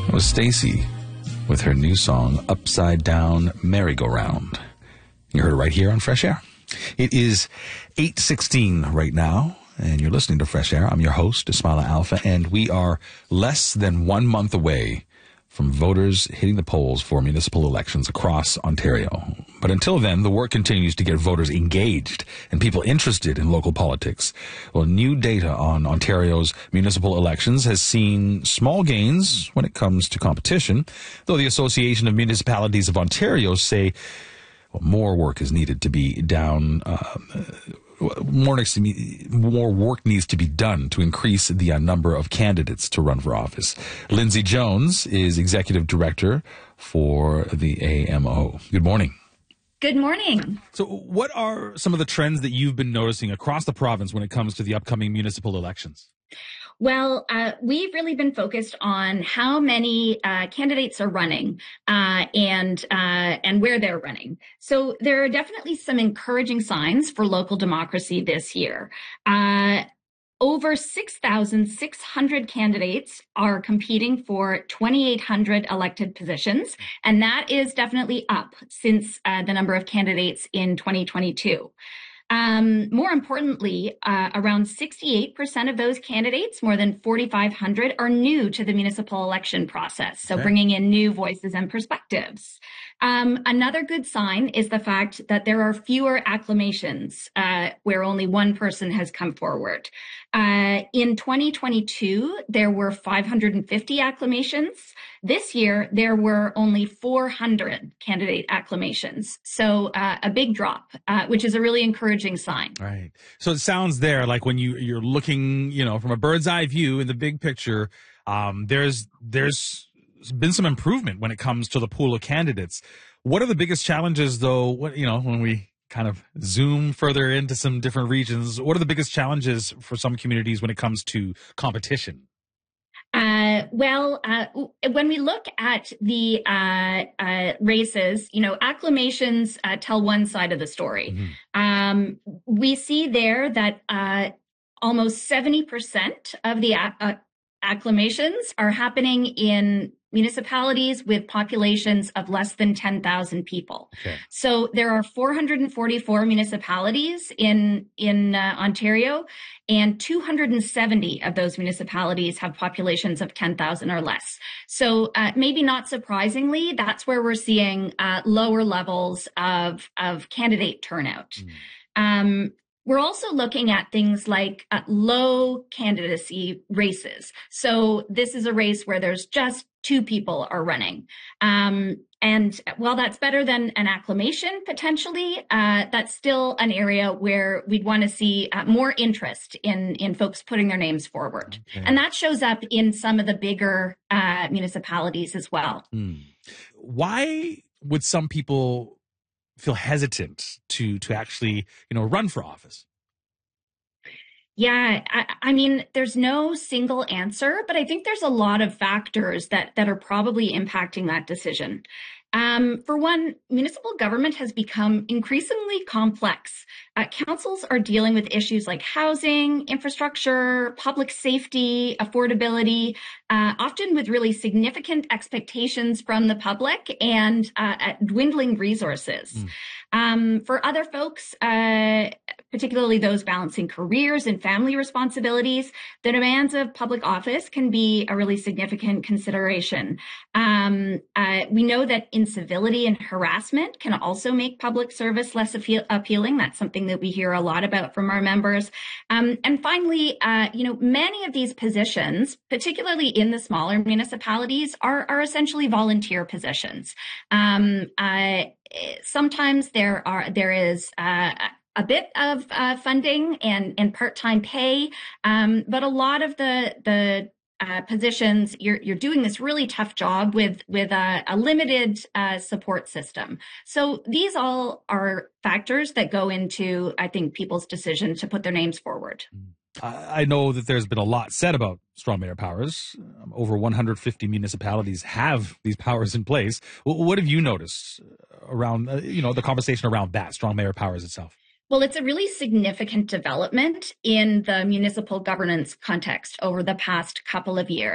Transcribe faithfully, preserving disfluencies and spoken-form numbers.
That was Stacy with her new song, Upside Down Merry-Go-Round. You heard it right here on Fresh Air. It is eight sixteen right now, and you're listening to Fresh Air. I'm your host, Ismaila Alfa, and we are less than one month away from voters hitting the polls for municipal elections across Ontario. But until then, the work continues to get voters engaged and people interested in local politics. Well, new data on Ontario's municipal elections has seen small gains when it comes to competition, though the Association of Municipalities of Ontario say well, more work is needed to be down. Uh, More, next to me, more work needs to be done to increase the uh, number of candidates to run for office. Lindsay Jones is Executive Director for the A M O. Good morning. Good morning. So what are some of the trends that you've been noticing across the province when it comes to the upcoming municipal elections? Well, uh, we've really been focused on how many uh, candidates are running uh, and uh, and where they're running. So there are definitely some encouraging signs for local democracy this year. Uh, over six thousand six hundred candidates are competing for two thousand eight hundred elected positions, and that is definitely up since uh, the number of candidates in twenty twenty-two. Um, more importantly, uh, around sixty-eight percent of those candidates, more than forty-five hundred, are new to the municipal election process, so okay. bringing in new voices and perspectives. Um, another good sign is the fact that there are fewer acclamations uh, where only one person has come forward. Uh, in twenty twenty-two, there were five hundred fifty acclamations. This year, there were only four hundred candidate acclamations. So uh, a big drop, uh, which is a really encouraging sign. Right. So it sounds there like when you, you're looking, you know, from a bird's eye view in the big picture, um, there's there's been some improvement when it comes to the pool of candidates. What are the biggest challenges, though, what, you know, when we kind of zoom further into some different regions, what are the biggest challenges for some communities when it comes to competition? Uh, well, uh, when we look at the uh, uh, races, you know, acclamations uh, tell one side of the story. Mm-hmm. Um, we see there that uh, almost seventy percent of the uh, acclamations are happening in municipalities with populations of less than ten thousand people. Okay. So there are four hundred forty-four municipalities in in uh, Ontario, and two hundred seventy of those municipalities have populations of ten thousand or less. So uh, maybe not surprisingly, that's where we're seeing uh, lower levels of, of candidate turnout. Mm. Um, We're also looking at things like uh, low candidacy races. So this is a race where there's just two people are running. Um, and while that's better than an acclamation, potentially, uh, that's still an area where we'd want to see uh, more interest in, in folks putting their names forward. Okay. And that shows up in some of the bigger uh, municipalities as well. Hmm. Why would some people feel hesitant to to actually, you know, run for office? Yeah, I, I mean, there's no single answer, but I think there's a lot of factors that that are probably impacting that decision. Um, for one, municipal government has become increasingly complex. Uh, councils are dealing with issues like housing, infrastructure, public safety, affordability, uh, often with really significant expectations from the public and uh, dwindling resources. Mm. Um, for other folks, uh, particularly those balancing careers and family responsibilities, the demands of public office can be a really significant consideration. Um, uh, we know that incivility and harassment can also make public service less appeal- appealing. That's something that we hear a lot about from our members. Um, and finally, uh, you know, many of these positions, particularly in the smaller municipalities, are, are essentially volunteer positions. Um, uh, sometimes there are there is uh, a bit of uh, funding and, and part-time pay, um, but a lot of the the uh, positions, you're you're doing this really tough job with with a, a limited uh, support system. So these all are factors that go into, I think, people's decision to put their names forward. I know that there's been a lot said about strong mayor powers. Um, over one hundred fifty municipalities have these powers in place. What have you noticed around, uh, you know, the conversation around that, strong mayor powers itself? Well, it's a really significant development in the municipal governance context over the past couple of years.